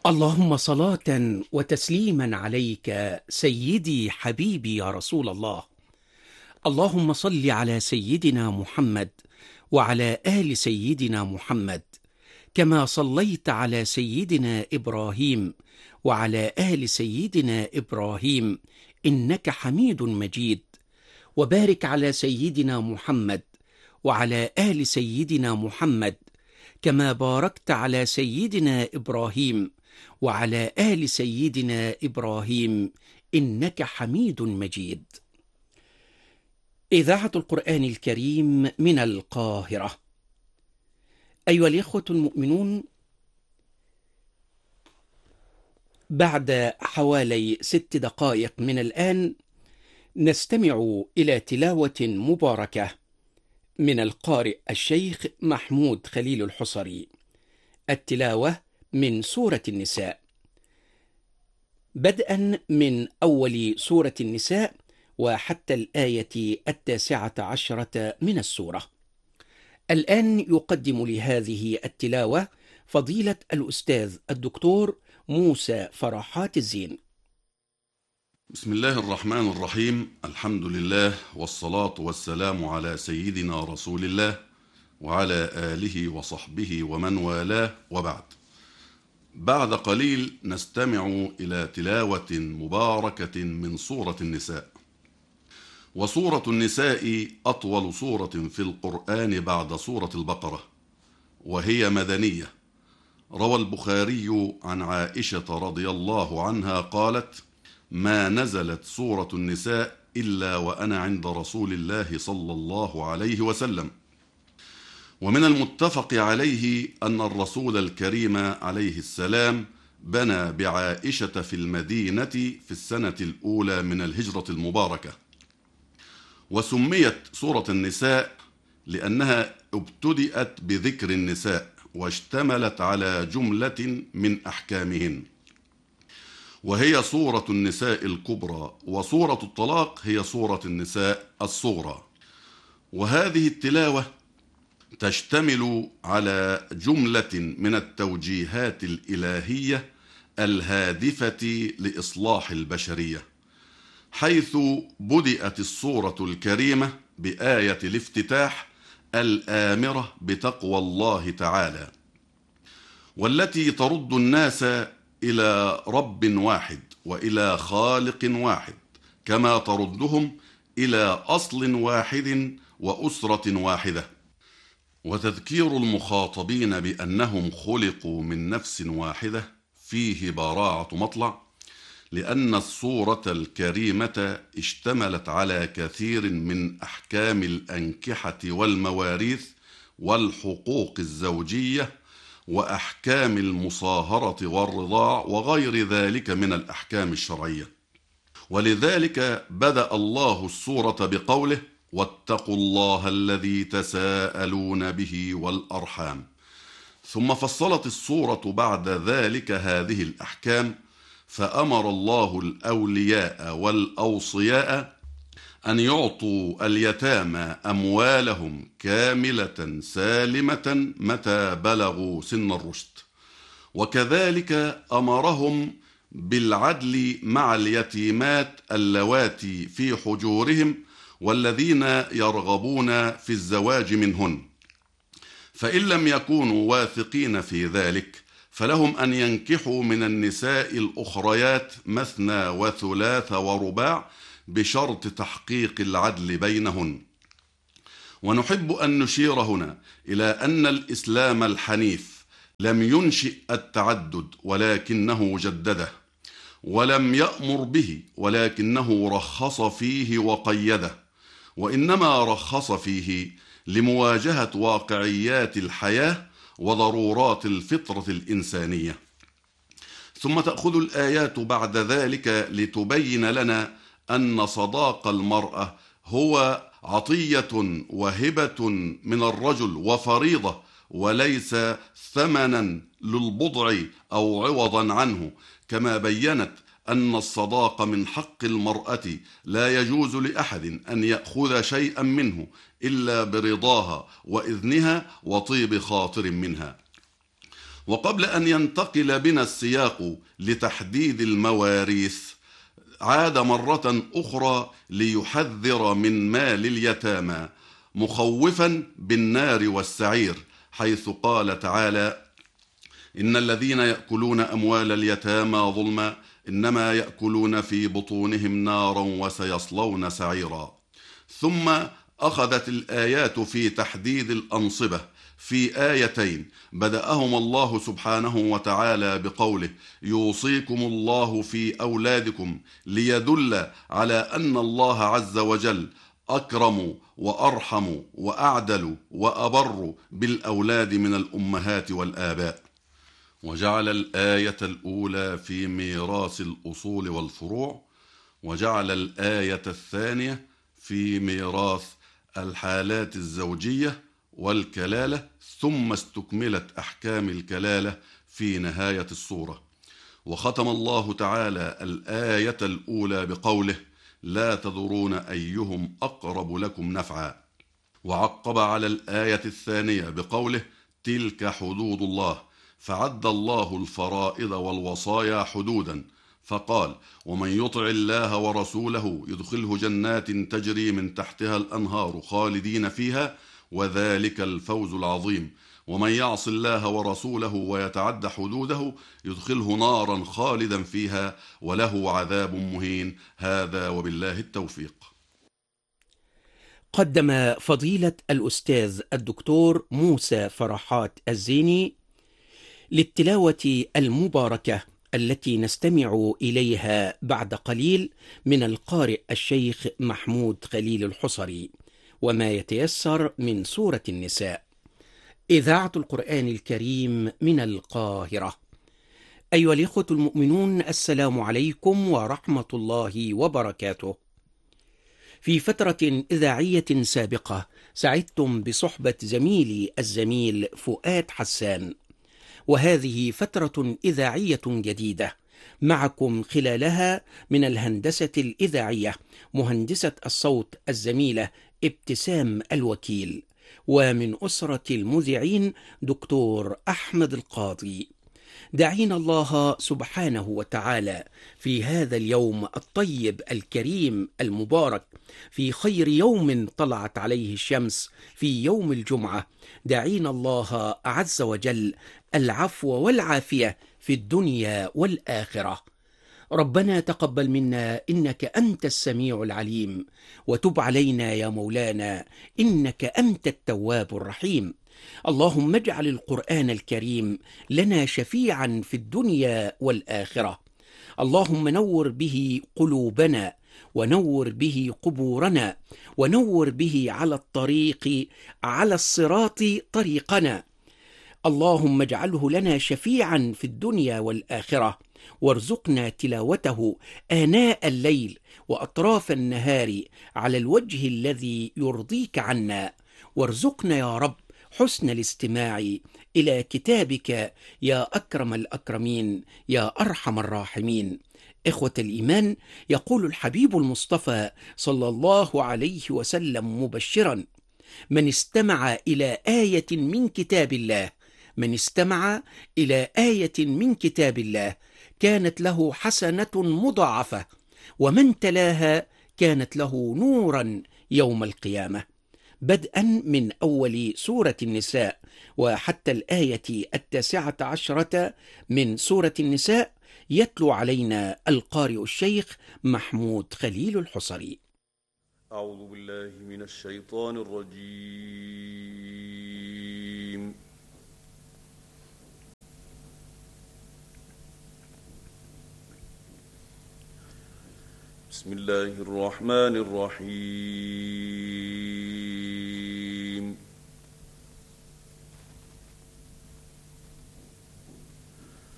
اللهم صلاة وتسليما عليك سيدي حبيبي يا رسول الله. اللهم صل على سيدنا محمد وعلى آل سيدنا محمد، كما صليت على سيدنا إبراهيم وعلى آل سيدنا إبراهيم إنك حميد مجيد. وبارك على سيدنا محمد وعلى آل سيدنا محمد، كما باركت على سيدنا إبراهيم وعلى آل سيدنا إبراهيم إنك حميد مجيد. إذاعة القرآن الكريم من القاهرة. أيها الإخوة المؤمنون، بعد حوالي 6 دقائق من الآن نستمع إلى تلاوة مباركة من القارئ الشيخ محمود خليل الحصري. التلاوة من سورة النساء، بدءا من أول سورة النساء وحتى الآية 19 من السورة. الآن يقدم لهذه التلاوة فضيلة الأستاذ الدكتور موسى فرحات الزين. بسم الله الرحمن الرحيم. الحمد لله والصلاة والسلام على سيدنا رسول الله وعلى آله وصحبه ومن والاه، وبعد. بعد قليل نستمع إلى تلاوة مباركة من سورة النساء. وسورة النساء أطول سورة في القرآن بعد سورة البقرة، وهي مدنية. روى البخاري عن عائشة رضي الله عنها قالت: ما نزلت سورة النساء إلا وأنا عند رسول الله صلى الله عليه وسلم. ومن المتفق عليه أن الرسول الكريم عليه السلام بنى بعائشة في المدينة في السنة الأولى من الهجرة المباركة. وسميت سورة النساء لأنها ابتدأت بذكر النساء واشتملت على جملة من أحكامهن، وهي سورة النساء الكبرى، وسورة الطلاق هي سورة النساء الصغرى. وهذه التلاوة تشتمل على جملة من التوجيهات الإلهية الهادفة لإصلاح البشرية، حيث بدأت السورة الكريمة بآية الافتتاح الآمرة بتقوى الله تعالى، والتي ترد الناس إلى رب واحد وإلى خالق واحد، كما تردهم إلى أصل واحد وأسرة واحدة. وتذكير المخاطبين بأنهم خلقوا من نفس واحدة فيه براعة مطلع، لأن السورة الكريمة اشتملت على كثير من أحكام الأنكحة والمواريث والحقوق الزوجية وأحكام المصاهرة والرضاع وغير ذلك من الأحكام الشرعية. ولذلك بدأ الله السورة بقوله: واتقوا الله الذي تساءلون به والأرحام. ثم فصلت السورة بعد ذلك هذه الأحكام، فأمر الله الأولياء والأوصياء أن يعطوا اليتامى أموالهم كاملة سالمة متى بلغوا سن الرشد. وكذلك أمرهم بالعدل مع اليتيمات اللواتي في حجورهم والذين يرغبون في الزواج منهن، فإن لم يكونوا واثقين في ذلك فلهم أن ينكحوا من النساء الأخريات مثنى وثلاث ورباع بشرط تحقيق العدل بينهن. ونحب أن نشير هنا إلى أن الإسلام الحنيف لم ينشئ التعدد ولكنه جدده، ولم يأمر به ولكنه رخص فيه وقيده، وإنما رخص فيه لمواجهة واقعيات الحياة وضرورات الفطرة الإنسانية. ثم تأخذ الآيات بعد ذلك لتبين لنا أن صداق المرأة هو عطية وهبة من الرجل وفريضة، وليس ثمنا للبضع أو عوضا عنه، كما بينت أن الصداق من حق المرأة لا يجوز لأحد أن يأخذ شيئا منه إلا برضاها وإذنها وطيب خاطر منها. وقبل أن ينتقل بنا السياق لتحديد المواريث، عاد مرة أخرى ليحذر من مال اليتامى، مخوفا بالنار والسعير، حيث قال تعالى: إن الذين يأكلون أموال اليتامى ظلما إنما يأكلون في بطونهم نارا وسيصلون سعيرا. ثم أخذت الآيات في تحديد الأنصبة في آيتين بدأهما الله سبحانه وتعالى بقوله: يوصيكم الله في أولادكم، ليدل على أن الله عز وجل أكرم وأرحم وأعدل وأبر بالأولاد من الأمهات والآباء. وجعل الآية الأولى في ميراث الأصول والفروع، وجعل الآية الثانية في ميراث الحالات الزوجية والكلالة، ثم استكملت أحكام الكلالة في نهاية السورة. وختم الله تعالى الآية الأولى بقوله: لا تدرون أيهم أقرب لكم نفعا. وعقب على الآية الثانية بقوله: تلك حدود الله، فعد الله الفرائض والوصايا حدودا، فقال: ومن يطع الله ورسوله يدخله جنات تجري من تحتها الأنهار خالدين فيها، وذلك الفوز العظيم. ومن يعص الله ورسوله ويتعد حدوده يدخله نارا خالدا فيها وله عذاب مهين. هذا وبالله التوفيق. قدم فضيلة الأستاذ الدكتور موسى فرحات الزيني للتلاوة المباركة التي نستمع إليها بعد قليل من القارئ الشيخ محمود خليل الحصري، وما يتيسر من سورة النساء. إذاعة القرآن الكريم من القاهرة. أيها الإخوة المؤمنون، السلام عليكم ورحمة الله وبركاته. في فترة إذاعية سابقة سعدتم بصحبة زميلي الزميل فؤاد حسان، وهذه فترة إذاعية جديدة معكم خلالها من الهندسة الإذاعية مهندسة الصوت الزميلة ابتسام الوكيل، ومن أسرة المذيعين دكتور أحمد القاضي. دعينا الله سبحانه وتعالى في هذا اليوم الطيب الكريم المبارك، في خير يوم طلعت عليه الشمس، في يوم الجمعة، دعينا الله عز وجل العفو والعافية في الدنيا والآخرة. ربنا تقبل منا إنك أنت السميع العليم، وتب علينا يا مولانا إنك أنت التواب الرحيم. اللهم اجعل القرآن الكريم لنا شفيعا في الدنيا والآخرة. اللهم نور به قلوبنا، ونور به قبورنا، ونور به على الطريق على الصراط طريقنا. اللهم اجعله لنا شفيعا في الدنيا والآخرة، وارزقنا تلاوته آناء الليل وأطراف النهار على الوجه الذي يرضيك عنا، وارزقنا يا رب حسن الاستماع إلى كتابك يا أكرم الأكرمين يا أرحم الراحمين. إخوة الإيمان، يقول الحبيب المصطفى صلى الله عليه وسلم مبشرا: من استمع إلى آية من كتاب الله، من استمع إلى آية من كتاب الله كانت له حسنة مضاعفة، ومن تلاها كانت له نورا يوم القيامة. بدءا من أول سورة النساء وحتى الآية 19 من سورة النساء، يتلو علينا القارئ الشيخ محمود خليل الحصري. أعوذ بالله من الشيطان الرجيم. بسم الله الرحمن الرحيم.